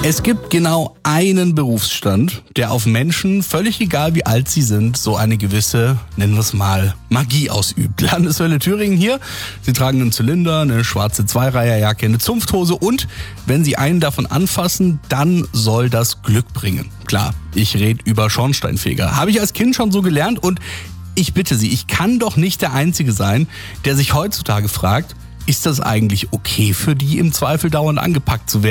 Es gibt genau einen Berufsstand, der auf Menschen, völlig egal wie alt sie sind, so eine gewisse, nennen wir es mal, Magie ausübt. Landeshölle Thüringen hier. Sie tragen einen Zylinder, eine schwarze Zweireiherjacke, eine Zunfthose und wenn sie einen davon anfassen, dann soll das Glück bringen. Klar, ich rede über Schornsteinfeger. Habe ich als Kind schon so gelernt und ich bitte Sie, ich kann doch nicht der Einzige sein, der sich heutzutage fragt, ist das eigentlich okay für die, im Zweifel dauernd angepackt zu werden?